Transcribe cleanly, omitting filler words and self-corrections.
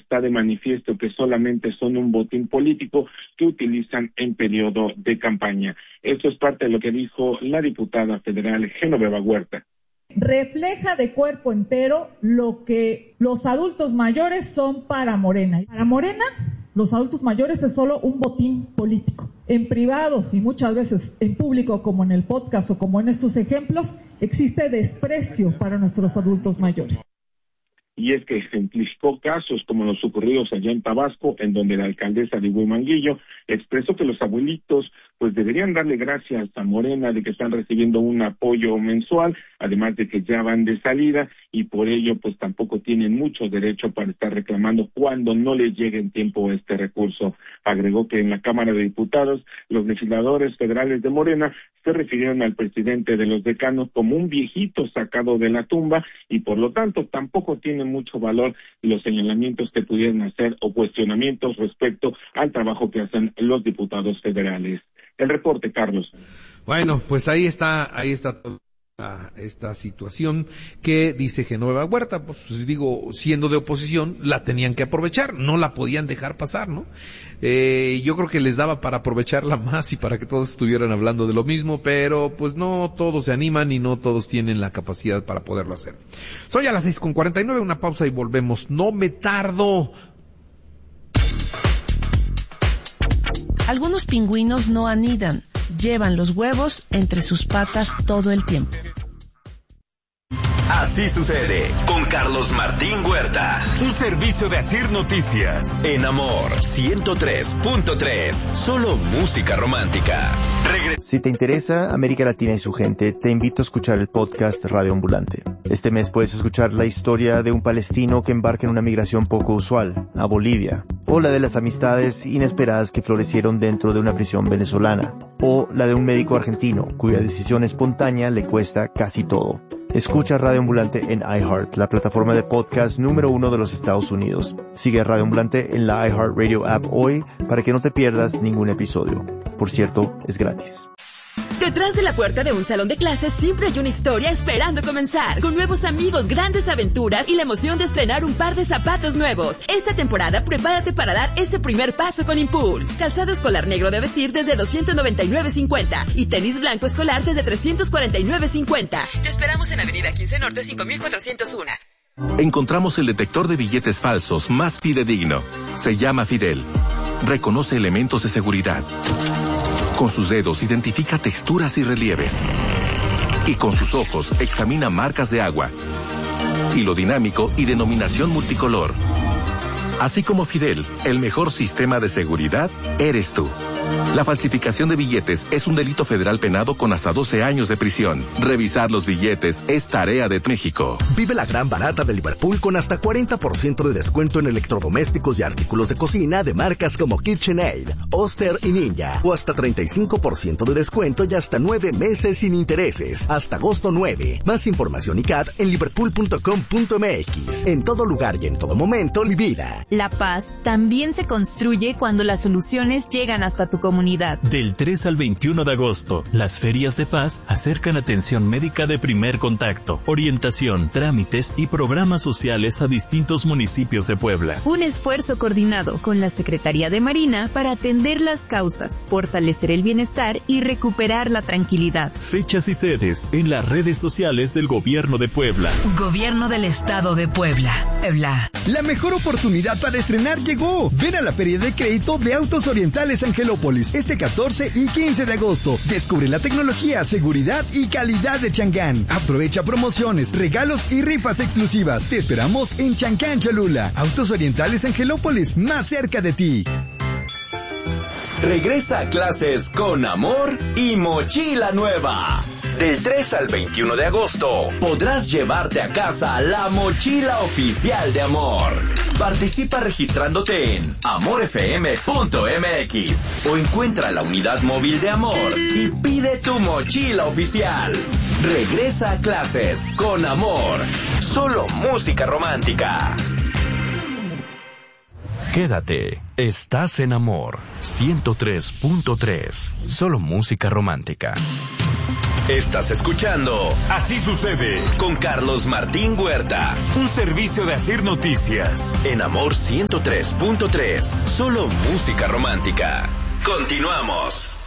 está de manifiesto que solamente son un botín político que utilizan en periodo de campaña. Esto es parte de lo que dijo la diputada federal Genoveva Huerta. Refleja de cuerpo entero lo que los adultos mayores son para Morena. Para Morena, los adultos mayores es solo un botín político. En privado y muchas veces en público, como en el podcast o como en estos ejemplos, existe desprecio para nuestros adultos mayores. Y es que ejemplificó casos como los ocurridos allá en Tabasco, en donde la alcaldesa de Huimanguillo expresó que los abuelitos pues deberían darle gracias a Morena de que están recibiendo un apoyo mensual, además de que ya van de salida y por ello pues tampoco tienen mucho derecho para estar reclamando cuando no les llegue en tiempo este recurso. Agregó que en la Cámara de Diputados los legisladores federales de Morena se refirieron al presidente de los decanos como un viejito sacado de la tumba y por lo tanto tampoco tienen mucho valor los señalamientos que pudieran hacer o cuestionamientos respecto al trabajo que hacen los diputados federales. El reporte, Carlos. Bueno, pues ahí está esta situación que dice Genoveva Huerta, pues digo, siendo de oposición, la tenían que aprovechar, no la podían dejar pasar, ¿no? Yo creo que les daba para aprovecharla más y para que todos estuvieran hablando de lo mismo, pero pues no todos se animan y no todos tienen la capacidad para poderlo hacer. Soy a las 6:49, una pausa y volvemos. No me tardo. Algunos pingüinos no anidan, llevan los huevos entre sus patas todo el tiempo. Así sucede con Carlos Martín Huerta. Un servicio de Asir Noticias. En Amor 103.3. Solo música romántica. Si te interesa América Latina y su gente, te invito a escuchar el podcast Radio Ambulante. Este mes puedes escuchar la historia de un palestino que embarca en una migración poco usual, a Bolivia, o la de las amistades inesperadas que florecieron dentro de una prisión venezolana, o la de un médico argentino cuya decisión espontánea le cuesta casi todo. Escucha Radio Ambulante en iHeart, la plataforma de podcast número 1 de los Estados Unidos. Sigue a Radio Ambulante en la iHeartRadio app hoy para que no te pierdas ningún episodio. Por cierto, es gratis. Detrás de la puerta de un salón de clases siempre hay una historia esperando comenzar. Con nuevos amigos, grandes aventuras y la emoción de estrenar un par de zapatos nuevos. Esta temporada prepárate para dar ese primer paso con Impulse. Calzado escolar negro de vestir desde $299.50 y tenis blanco escolar desde $349.50. Te esperamos en Avenida 15 Norte 5401. Encontramos el detector de billetes falsos más fidedigno. Se llama Fidel. Reconoce elementos de seguridad. Con sus dedos identifica texturas y relieves. Y con sus ojos examina marcas de agua. Hilo dinámico y denominación multicolor. Así como Fidel, el mejor sistema de seguridad eres tú. La falsificación de billetes es un delito federal penado con hasta 12 años de prisión. Revisar los billetes es tarea de México. Vive la gran barata de Liverpool con hasta 40% de descuento en electrodomésticos y artículos de cocina de marcas como KitchenAid, Oster y Ninja. O hasta 35% de descuento y hasta 9 meses sin intereses. Hasta agosto 9. Más información y CAT en liverpool.com.mx. En todo lugar y en todo momento, vida. La paz también se construye cuando las soluciones llegan hasta tu comunidad. Del 3 al 21 de agosto, las ferias de paz acercan atención médica de primer contacto, orientación, trámites y programas sociales a distintos municipios de Puebla. Un esfuerzo coordinado con la Secretaría de Marina para atender las causas, fortalecer el bienestar y recuperar la tranquilidad. Fechas y sedes en las redes sociales del Gobierno de Puebla. Gobierno del Estado de Puebla. La mejor oportunidad para estrenar llegó. Ven a la Feria de Crédito de Autos Orientales Angelópolis este 14 y 15 de agosto. Descubre la tecnología, seguridad y calidad de Changán. Aprovecha promociones, regalos y rifas exclusivas. Te esperamos en Chancán, Cholula. Autos Orientales Angelópolis, más cerca de ti. Regresa a clases con Amor y mochila nueva. Del 3 al 21 de agosto podrás llevarte a casa la mochila oficial de Amor. Participa registrándote en amorfm.mx o encuentra la unidad móvil de Amor y pide tu mochila oficial. Regresa a clases con Amor. Solo música romántica. Quédate, estás en Amor 103.3. Solo música romántica. Estás escuchando Así Sucede con Carlos Martín Huerta. Un servicio de Asir Noticias. En Amor 103.3. Solo música romántica. Continuamos.